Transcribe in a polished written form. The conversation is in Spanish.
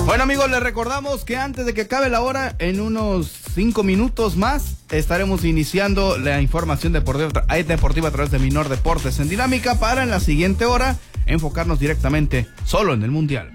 Bueno, amigos, les recordamos que antes de que acabe la hora, en unos 5 minutos más, estaremos iniciando la información deportiva a través de Minor Deportes en Dinámica, para en la siguiente hora enfocarnos directamente solo en el Mundial.